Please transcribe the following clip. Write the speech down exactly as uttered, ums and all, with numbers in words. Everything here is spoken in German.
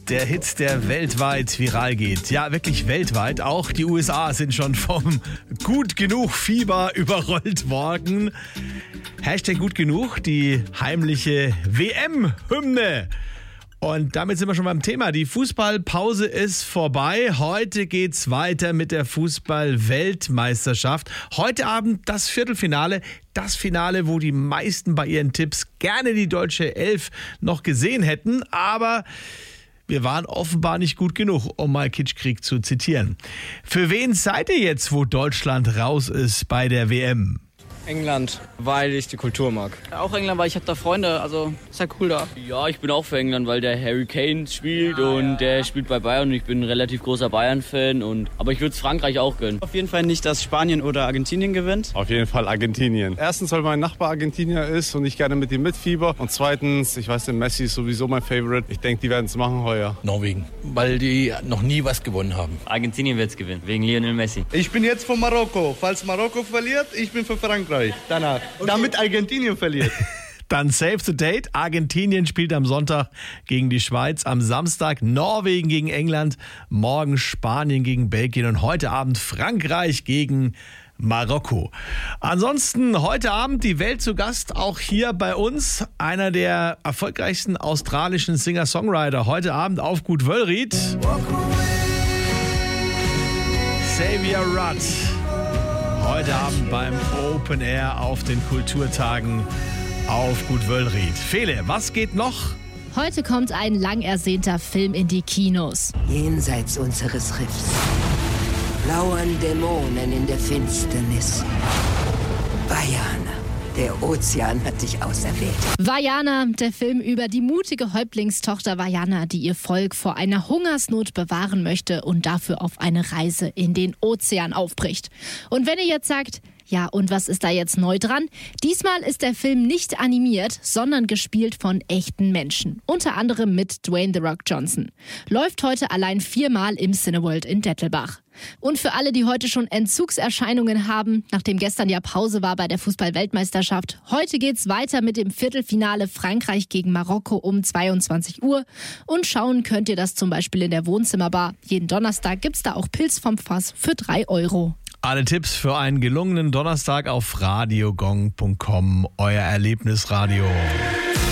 Der Hit, der weltweit viral geht. Ja, wirklich weltweit. Auch die U S A sind schon vom Gut genug Fieber überrollt worden. Hashtag gut genug, die heimliche W M-Hymne. Und damit sind wir schon beim Thema. Die Fußballpause ist vorbei. Heute geht's weiter mit der Fußball-Weltmeisterschaft. Heute Abend das Viertelfinale. Das Finale, wo die meisten bei ihren Tipps gerne die deutsche Elf noch gesehen hätten. Aber wir waren offenbar nicht gut genug, um mal Kitschkrieg zu zitieren. Für wen seid ihr jetzt, wo Deutschland raus ist bei der W M? England, weil ich die Kultur mag. Auch England, weil ich habe da Freunde, also ist ja cool da. Ja, ich bin auch für England, weil der Harry Kane spielt ja, und ja, der ja. spielt bei Bayern und ich bin ein relativ großer Bayern-Fan. Und, aber ich würde es Frankreich auch gönnen. Auf jeden Fall nicht, dass Spanien oder Argentinien gewinnt. Auf jeden Fall Argentinien. Erstens, weil mein Nachbar Argentinier ist und ich gerne mit ihm mitfieber. Und zweitens, ich weiß, der Messi ist sowieso mein Favorite. Ich denke, die werden es machen heuer. Norwegen, weil die noch nie was gewonnen haben. Argentinien wird es gewinnen, wegen Lionel Messi. Ich bin jetzt von Marokko. Falls Marokko verliert, ich bin für Frankreich. Danach. Okay. Damit Argentinien verliert. Dann Save the Date. Argentinien spielt am Sonntag gegen die Schweiz. Am Samstag Norwegen gegen England. Morgen Spanien gegen Belgien. Und heute Abend Frankreich gegen Marokko. Ansonsten heute Abend die Welt zu Gast, auch hier bei uns. Einer der erfolgreichsten australischen Singer-Songwriter. Heute Abend auf Gut Wöllried. Xavier Rudd. Heute Abend beim Open Air auf den Kulturtagen auf Gut Wöllried. Fele, was geht noch? Heute kommt ein lang ersehnter Film in die Kinos. Jenseits unseres Riffs lauern Dämonen in der Finsternis. Vajana, der Ozean hat dich auserwählt. Vajana, der Film über die mutige Häuptlingstochter Vajana, die ihr Volk vor einer Hungersnot bewahren möchte und dafür auf eine Reise in den Ozean aufbricht. Und wenn ihr jetzt sagt, ja, und was ist da jetzt neu dran? Diesmal ist der Film nicht animiert, sondern gespielt von echten Menschen. Unter anderem mit Dwayne The Rock Johnson. Läuft heute allein viermal im Cineworld in Dettelbach. Und für alle, die heute schon Entzugserscheinungen haben, nachdem gestern ja Pause war bei der Fußball-Weltmeisterschaft, heute geht's weiter mit dem Viertelfinale Frankreich gegen Marokko um zweiundzwanzig Uhr. Und schauen könnt ihr das zum Beispiel in der Wohnzimmerbar. Jeden Donnerstag gibt's da auch Pilz vom Fass für drei Euro. Alle Tipps für einen gelungenen Donnerstag auf radiogong punkt com, euer Erlebnisradio.